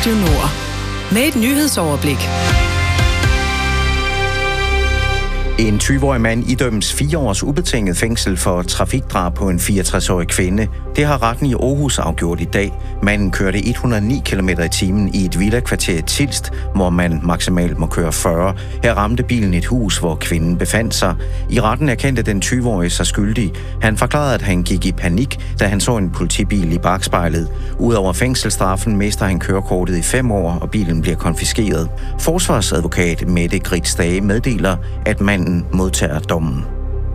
Radio Nord. Med et nyhedsoverblik. En 20-årig mand idømmes 4 års ubetinget fængsel for trafikdrab på en 64-årig kvinde. Det har retten i Aarhus afgjort i dag. Manden kørte 109 km/t i et villakvarter i Tilst, hvor man maksimalt må køre 40. Her ramte bilen et hus, hvor kvinden befandt sig. I retten erkendte den 20-årige sig skyldig. Han forklarede, at han gik i panik, da han så en politibil i bakspejlet. Udover fængselsstraffen mister han kørekortet i 5 år, og bilen bliver konfiskeret. Forsvarsadvokat Mette Grits-Dage meddeler, at manden modtager dommen.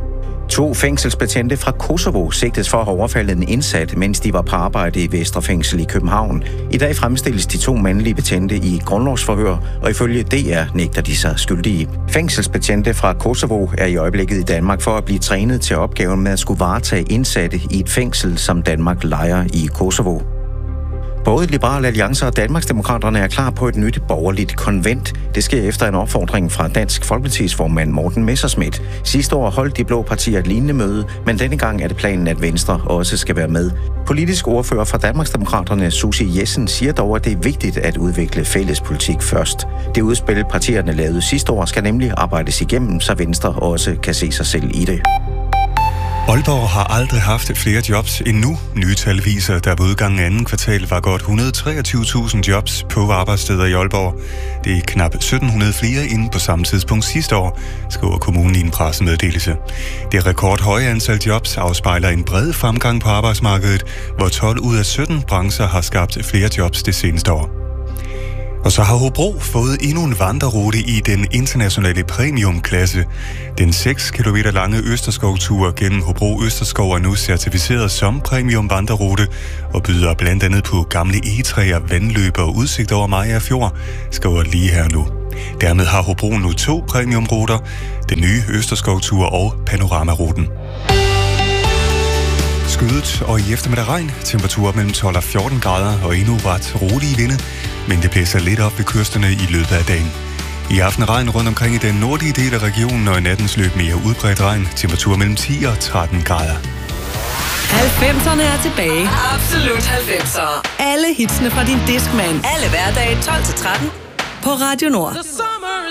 2 fængselsbetjente fra Kosovo sigtes for at have overfaldet en indsat, mens de var på arbejde i Vestre Fængsel i København. I dag fremstilles de 2 mandlige betjente i grundlovsforhør, og ifølge DR nægter de sig skyldige. Fængselsbetjente fra Kosovo er i øjeblikket i Danmark for at blive trænet til opgaven med at skulle varetage indsatte i et fængsel, som Danmark lejer i Kosovo. Både Liberal Alliance og Danmarksdemokraterne er klar på et nyt borgerligt konvent. Det sker efter en opfordring fra Dansk Folkepartis formand Morten Messerschmidt. Sidste år holdt de blå partier et lignende møde, men denne gang er det planen, at Venstre også skal være med. Politisk ordfører fra Danmarksdemokraterne, Susie Jessen, siger dog, at det er vigtigt at udvikle fælles politik først. Det udspil, partierne lavede sidste år, skal nemlig arbejdes igennem, så Venstre også kan se sig selv i det. Aalborg har aldrig haft flere jobs end nu. Nye tal viser, der ved udgangen af anden kvartal var godt 123.000 jobs på arbejdssteder i Aalborg. Det er knap 1.700 flere end på samme tidspunkt sidste år, skriver kommunen i en pressemeddelelse. Det rekordhøje antal jobs afspejler en bred fremgang på arbejdsmarkedet, hvor 12 ud af 17 brancher har skabt flere jobs det seneste år. Og så har Hobro fået endnu en vandrerute i den internationale premiumklasse. Den 6 km lange Østerskovtur gennem Hobro Østerskov er nu certificeret som premium vandrerute og byder blandt andet på gamle egetræer, vandløb og udsigt over Mariager Fjord, skriver lige her nu. Dermed har Hobro nu 2 premiumruter, den nye Østerskovtur og Panoramaruten. Skyet og i eftermiddag regn, temperaturer mellem 12 og 14 grader og endnu ret rolige vinde, men det blæser lidt op ved kysterne i løbet af dagen. I aften regn rundt omkring i den nordlige del af regionen, og i nattens løb mere udbredt regn, temperaturer mellem 10 og 13 grader. 90'erne er tilbage. Absolut 90'er. Alle hitsene fra din Discman. Alle hverdage 12-13 på Radio Nord.